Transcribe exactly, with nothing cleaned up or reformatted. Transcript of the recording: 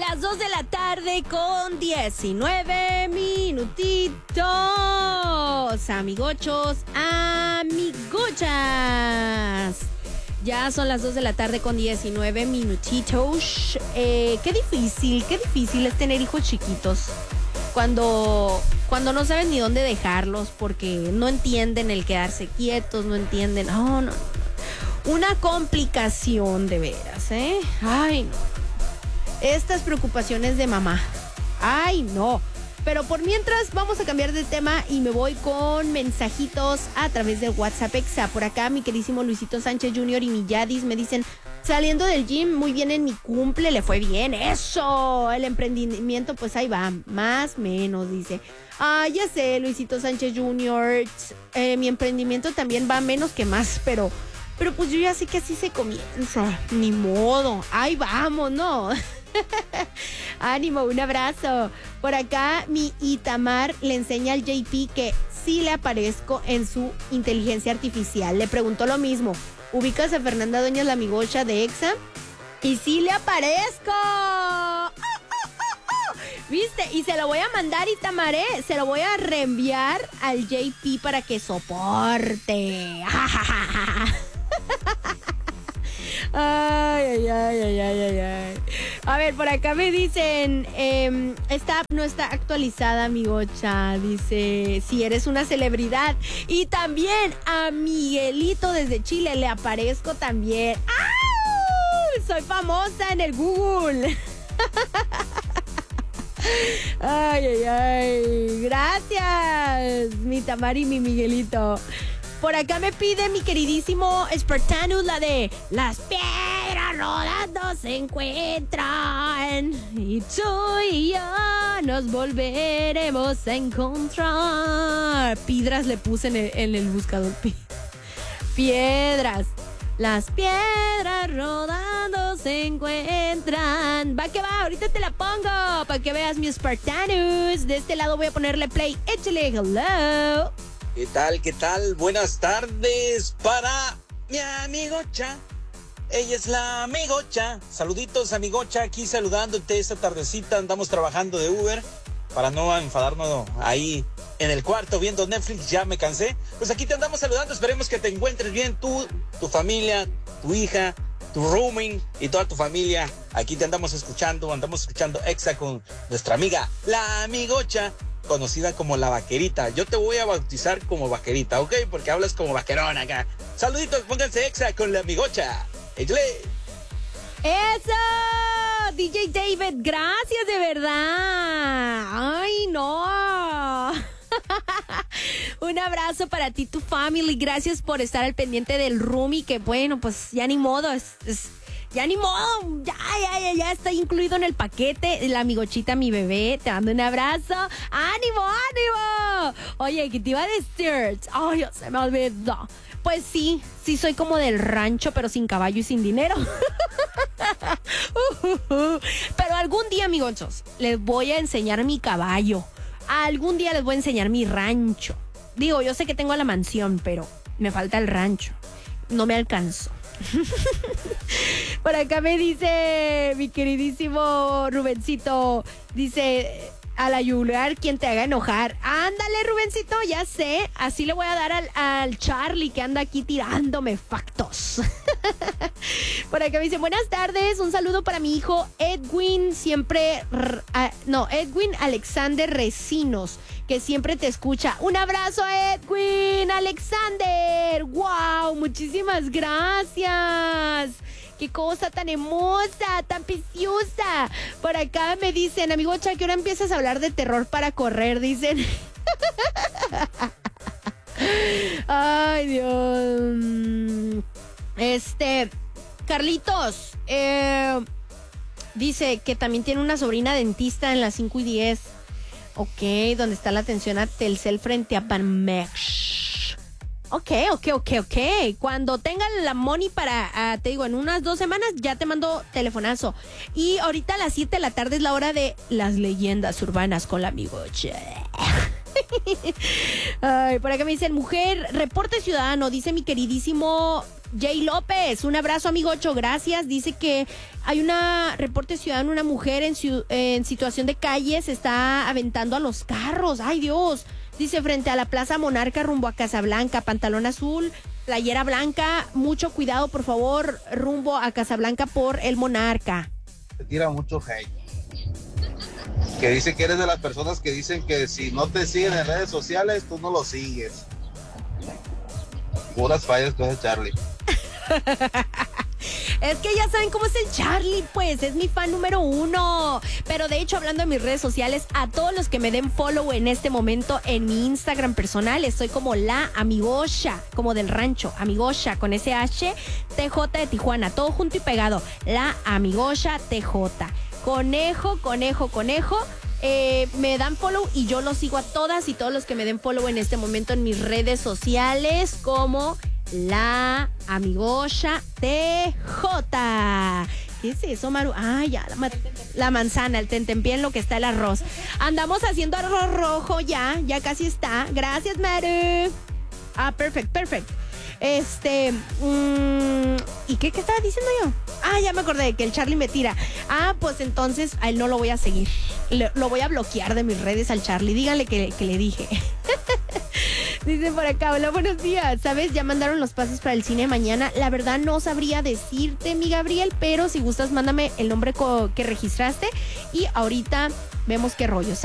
las dos de la tarde con diecinueve minutitos. Amigochos, amigochas. Ya son las dos de la tarde con diecinueve minutitos. Eh, qué difícil, qué difícil es tener hijos chiquitos. Cuando, cuando no saben ni dónde dejarlos porque no entienden el quedarse quietos, no entienden. Oh, no, no. Una complicación de veras, ¿eh? Ay, no. Estas preocupaciones de mamá. Ay, no. Pero por mientras vamos a cambiar de tema y me voy con mensajitos a través del WhatsApp Exa. Por acá mi queridísimo Luisito Sánchez junior y mi Yadis me dicen, saliendo del gym muy bien en mi cumple, le fue bien. ¡Eso! El emprendimiento pues ahí va, más menos, dice. Ah, ya sé, Luisito Sánchez junior Eh, mi emprendimiento también va menos que más, pero... Pero pues yo ya sé que así se comienza. Ni modo. Ahí vamos, ¿no? Ánimo, un abrazo. Por acá mi Itamar le enseña al J P que sí le aparezco en su inteligencia artificial. Le preguntó lo mismo. ¿Ubicas a Fernanda Dueñas, la amigocha de Exa? Y sí le aparezco. ¡Oh, oh, oh, oh! ¿Viste? Y se lo voy a mandar, Itamar, ¿eh? Se lo voy a reenviar al J P para que soporte. Ay, ay, ay, ay, ay, ay, ay. A ver, por acá me dicen, eh, esta app no está actualizada, amigocha. Dice, si eres una celebridad. Y también a Miguelito desde Chile le aparezco también. ¡Ah! Soy famosa en el Google. Ay, ay, ay. Gracias, mi Tamari y mi Miguelito. Por acá me pide mi queridísimo Spartanus la de las piedras rodando se encuentran y tú y yo nos volveremos a encontrar. Piedras le puse en el, en el buscador. Piedras. Las piedras rodando se encuentran. Va que va, ahorita te la pongo para que veas mi Spartanus. De este lado voy a ponerle play. Échale hello. ¿Qué tal? ¿Qué tal? Buenas tardes para mi amigocha. Ella es la amigocha. Saluditos, amigocha, aquí saludándote esta tardecita. Andamos trabajando de Uber para no enfadarnos ahí en el cuarto viendo Netflix. Ya me cansé. Pues aquí te andamos saludando. Esperemos que te encuentres bien tú, tu familia, tu hija, tu rooming y toda tu familia. Aquí te andamos escuchando. Andamos escuchando Exa con nuestra amiga, la amigocha, conocida como la vaquerita. Yo te voy a bautizar como vaquerita, ¿ok? Porque hablas como vaquerona acá. Saluditos, pónganse Exa con la amigocha. ¡Échale! ¡Eso! D J David, gracias de verdad. ¡Ay, no! Un abrazo para ti, tu family. Gracias por estar al pendiente del roomie, que bueno, pues ya ni modo, es... es Ya ni modo, ya, ya, ya, ya está incluido en el paquete. La amigochita, mi bebé, te mando un abrazo. ¡Ánimo, ánimo! Oye, ¿qué te iba a decir? Ay, se me olvidó. Pues sí, sí soy como del rancho, pero sin caballo y sin dinero. Pero algún día, amigochos, les voy a enseñar mi caballo. Algún día les voy a enseñar mi rancho. Digo, yo sé que tengo la mansión, pero me falta el rancho. No me alcanzó. Por acá me dice mi queridísimo Rubencito, dice, a la yugular quien te haga enojar. Ándale, Rubencito, ya sé. Así le voy a dar al, al Charlie que anda aquí tirándome factos. Por acá me dice, buenas tardes, un saludo para mi hijo Edwin, siempre, uh, no, Edwin Alexander Recinos, que siempre te escucha. Un abrazo a Edwin Alexander. ¡Wow! Muchísimas gracias. ¡Qué cosa tan hermosa, tan preciosa! Por acá me dicen, amigocha, ¿qué hora empiezas a hablar de terror para correr? Dicen. Ay, Dios. Este, Carlitos, eh, dice que también tiene una sobrina dentista en las cinco y diez. Ok, donde está la atención a Telcel frente a Banmex. Ok, ok, ok, ok. Cuando tengan la money para, uh, te digo, en unas dos semanas ya te mando telefonazo. Y ahorita a las siete de la tarde es la hora de las leyendas urbanas con la amigocha. Ay, por acá me dicen, mujer, reporte ciudadano, dice mi queridísimo Jay López, un abrazo, amigocho, gracias. Dice que hay una reporte ciudadano, una mujer en, en situación de calle se está aventando a los carros. ¡Ay, Dios! Dice, frente a la Plaza Monarca rumbo a Casablanca, pantalón azul, playera blanca. Mucho cuidado, por favor, rumbo a Casablanca por el Monarca. Te tira mucho hate. Que dice que eres de las personas que dicen que si no te siguen en redes sociales, tú no lo sigues. Puras fallas que hace Charlie. Es que ya saben cómo es el Charlie, pues, es mi fan número uno. Pero de hecho, hablando de mis redes sociales, a todos los que me den follow en este momento en mi Instagram personal, estoy como la Amigocha, como del rancho, Amigocha, con ese H, T J de Tijuana, todo junto y pegado, la Amigocha T J. Conejo, conejo, conejo. Eh, me dan follow y yo los sigo a todas y todos los que me den follow en este momento en mis redes sociales como la Amigocha T J. ¿Qué es eso, Maru? Ah, ya, la, ma- la manzana, el tentempié en lo que está el arroz. Andamos haciendo arroz rojo ya, ya casi está. Gracias, Maru. Ah, perfecto, perfecto. Este, mmm, ¿y qué, qué estaba diciendo yo? Ah, ya me acordé de que el Charlie me tira. Ah, pues entonces a él no lo voy a seguir. Le, lo voy a bloquear de mis redes al Charlie. Díganle que, que le dije. Dice por acá, hola, buenos días. ¿Sabes? Ya mandaron los pases para el cine mañana. La verdad no sabría decirte, mi Gabriel, pero si gustas, mándame el nombre co- que registraste y ahorita vemos qué rollo.